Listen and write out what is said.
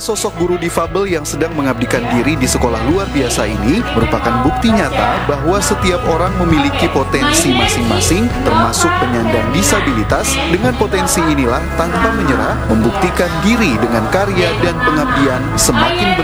sosok guru difabel yang sedang mengabdikan diri di sekolah luar biasa ini merupakan bukti nyata bahwa setiap orang memiliki potensi masing-masing, termasuk penyandang disabilitas. Dengan potensi inilah tanpa menyerah membuktikan diri dengan karya dan pengabdian semakin